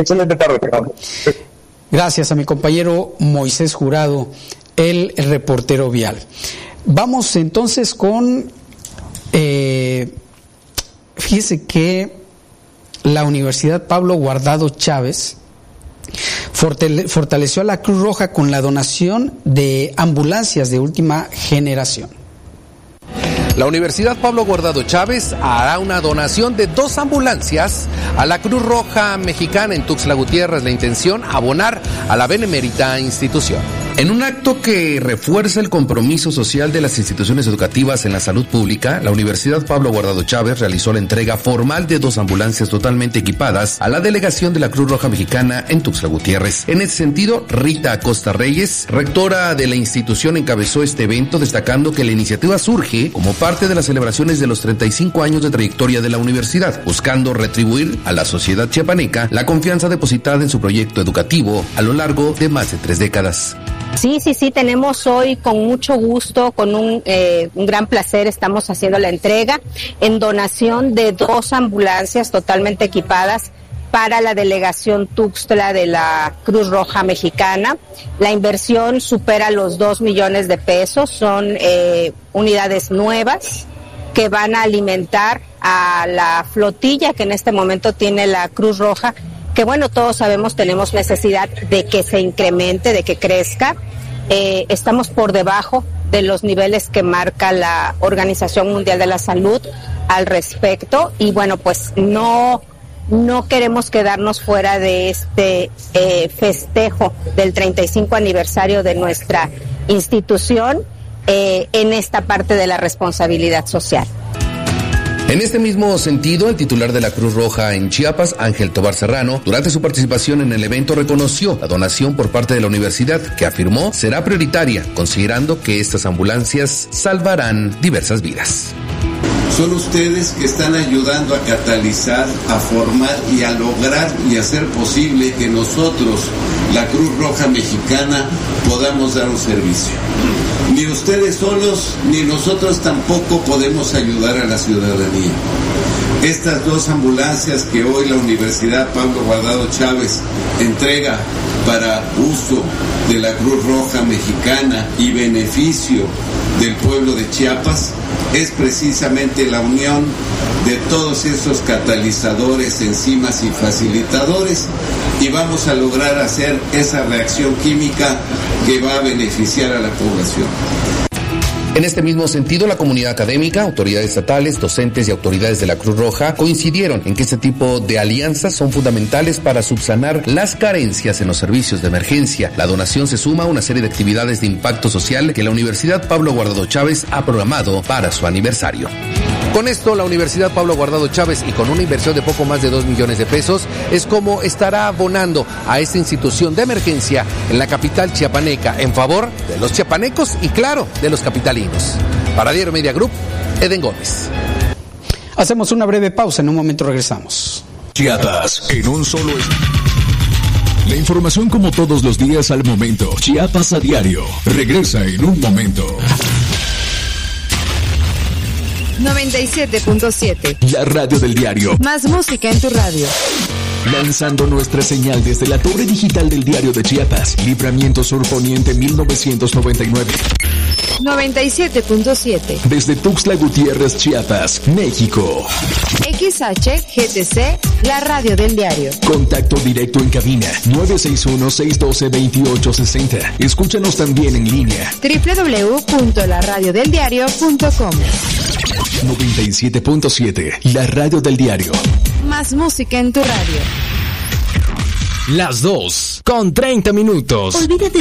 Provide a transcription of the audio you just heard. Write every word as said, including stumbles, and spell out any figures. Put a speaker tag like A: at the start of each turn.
A: Excelente tarde, Fernando.
B: Gracias a mi compañero Moisés Jurado, el reportero vial. Vamos entonces con, eh, fíjese que la Universidad Pablo Guardado Chávez fortaleció a la Cruz Roja con la donación de ambulancias de última generación.
C: La Universidad Pablo Guardado Chávez hará una donación de dos ambulancias a la Cruz Roja Mexicana en Tuxtla Gutiérrez. La intención, abonar a la benemérita institución. En un acto que refuerza el compromiso social de las instituciones educativas en la salud pública, la Universidad Pablo Guardado Chávez realizó la entrega formal de dos ambulancias totalmente equipadas a la delegación de la Cruz Roja Mexicana en Tuxtla Gutiérrez. En ese sentido, Rita Acosta Reyes, rectora de la institución, encabezó este evento, destacando que la iniciativa surge como parte de las celebraciones de los treinta y cinco años de trayectoria de la universidad, buscando retribuir a la sociedad chiapaneca la confianza depositada en su proyecto educativo a lo largo de más de tres décadas.
D: Sí, sí, sí, tenemos hoy con mucho gusto, con un, eh, un gran placer, estamos haciendo la entrega en donación de dos ambulancias totalmente equipadas para la delegación Tuxtla de la Cruz Roja Mexicana. La inversión supera los dos millones de pesos, son eh, unidades nuevas que van a alimentar a la flotilla que en este momento tiene la Cruz Roja, que bueno, todos sabemos tenemos necesidad de que se incremente, de que crezca. Eh, estamos por debajo de los niveles que marca la Organización Mundial de la Salud al respecto y bueno, pues no, no queremos quedarnos fuera de este eh, festejo del treinta y cinco aniversario de nuestra institución eh, en esta parte de la responsabilidad social.
C: En este mismo sentido, el titular de la Cruz Roja en Chiapas, Ángel Tobar Serrano, durante su participación en el evento reconoció la donación por parte de la universidad, que afirmó será prioritaria, considerando que estas ambulancias salvarán diversas vidas.
E: Son ustedes que están ayudando a catalizar, a formar y a lograr y hacer posible que nosotros, la Cruz Roja Mexicana, podamos dar un servicio. Ni ustedes solos, ni nosotros tampoco podemos ayudar a la ciudadanía. Estas dos ambulancias que hoy la Universidad Pablo Guardado Chávez entrega para uso de la Cruz Roja Mexicana y beneficio del pueblo de Chiapas es precisamente la unión de todos esos catalizadores, enzimas y facilitadores, y vamos a lograr hacer esa reacción química que va a beneficiar a la población.
C: En este mismo sentido, la comunidad académica, autoridades estatales, docentes y autoridades de la Cruz Roja coincidieron en que este tipo de alianzas son fundamentales para subsanar las carencias en los servicios de emergencia. La donación se suma a una serie de actividades de impacto social que la Universidad Pablo Guardado Chávez ha programado para su aniversario. Con esto, la Universidad Pablo Guardado Chávez, y con una inversión de poco más de dos millones de pesos, es como estará abonando a esta institución de emergencia en la capital chiapaneca en favor de los chiapanecos y, claro, de los capitalinos. Para Diario Media Group, Eden Gómez.
B: Hacemos una breve pausa, en un momento regresamos.
F: Chiapas, en un solo... La información como todos los días al momento. Chiapas a diario. Regresa en un momento.
G: noventa y siete punto siete.
F: La radio del diario.
G: Más música en tu radio.
F: Lanzando nuestra señal desde la torre digital del Diario de Chiapas. Libramiento Sur Poniente mil novecientos noventa y nueve.
G: noventa y siete punto siete.
F: Desde Tuxtla Gutiérrez, Chiapas, México.
G: X H G T C, la radio del diario.
F: Contacto directo en cabina nueve seis uno, seis uno dos, dos ocho seis cero. Escúchanos también en línea
G: doble u doble u doble u punto la radio del diario punto com.
F: noventa y siete punto siete, la radio del diario.
G: Más música en tu radio.
H: Las dos con treinta minutos.
G: Olvídate